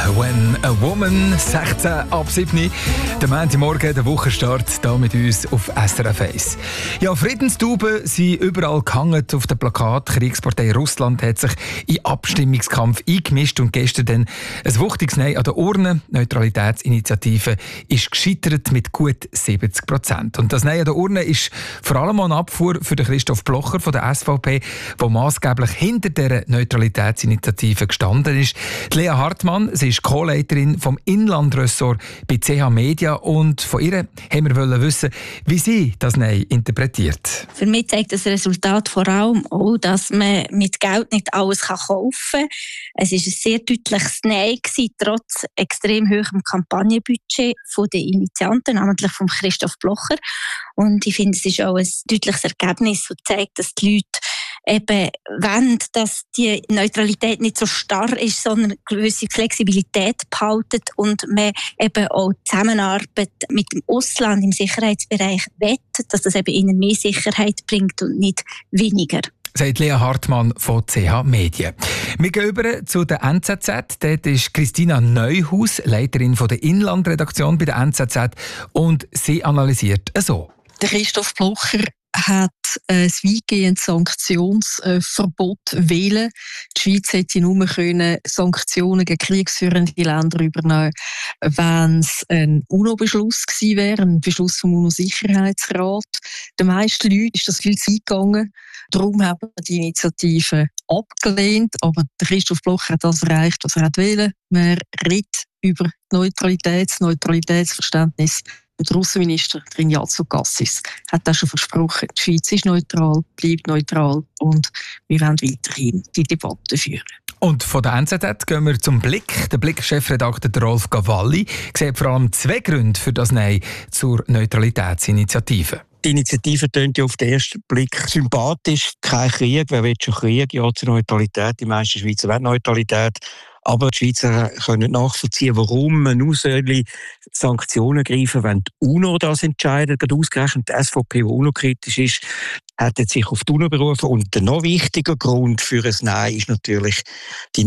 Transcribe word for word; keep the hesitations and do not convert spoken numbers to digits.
«When a Woman», sechzehn ab sieben. Der Montagmorgen, der Wochenstart hier mit uns auf S R F eins. Ja, Friedenstauben sind überall gehangen auf dem Plakat. Die Kriegspartei Russland hat sich in den Abstimmungskampf eingemischt und gestern dann ein wuchtiges Nein an der Urne. Die Neutralitätsinitiative ist gescheitert mit gut siebzig Prozent. Und das Nein an der Urne ist vor allem eine Abfuhr für den Christoph Blocher von der S V P, der maßgeblich hinter dieser Neutralitätsinitiative gestanden ist. Die Lea Hartmann, sie ist Co-Leiterin vom Inlandressort bei C H Media, und von ihr haben wir wissen, wie sie das Nein interpretiert. Für mich zeigt das Resultat vor allem auch, dass man mit Geld nicht alles kaufen kann. Es war ein sehr deutliches Nein gewesen, trotz extrem hohem Kampagnenbudget der Initianten, namentlich von Christoph Blocher. Und ich finde, es ist auch ein deutliches Ergebnis, das zeigt, dass die Leute eben wollen, dass die Neutralität nicht so starr ist, sondern eine gewisse Flexibilität behalten und man eben auch die Zusammenarbeit mit dem Ausland im Sicherheitsbereich will, dass das eben ihnen mehr Sicherheit bringt und nicht weniger. Sagt Lea Hartmann von C H Medien. Wir gehen über zu der N Z Z. Dort ist Christina Neuhaus, Leiterin von der Inlandredaktion bei der N Z Z, und sie analysiert so. Der Christoph Blocher hat ein weitgehendes Sanktionsverbot wählen. Die Schweiz hätte nur können Sanktionen gegen kriegsführende Länder übernehmen, wenn es ein UNO-Beschluss gewesen wäre, ein Beschluss vom UNO-Sicherheitsrat. Den meisten Leuten ist das viel zu weit gegangen. Darum haben wir die Initiative abgelehnt. Aber der Christoph Blocher hat das erreicht, was er wollte. Man redet über Neutralität, das Neutralitätsverständnis. Der Russenminister Trinjazov Kassis hat das schon versprochen. Die Schweiz ist neutral, bleibt neutral, und wir werden weiterhin die Debatte führen. Und von der N Z Z gehen wir zum Blick. Der Blick-Chefredakteur Rolf Cavalli sieht vor allem zwei Gründe für das Nein zur Neutralitätsinitiative. Die Initiative tönt ja auf den ersten Blick sympathisch. Kein Krieg, wer will schon Krieg? Ja, zur Neutralität. Die meisten Schweizer wollen Neutralität. Aber die Schweizer können nicht nachvollziehen, warum man nur Sanktionen greifen, wenn die UNO das entscheidet. Gerade ausgerechnet die S V P, die UNO-kritisch ist, hat sich auf die UNO berufen. Und der noch wichtiger Grund für ein Nein ist natürlich die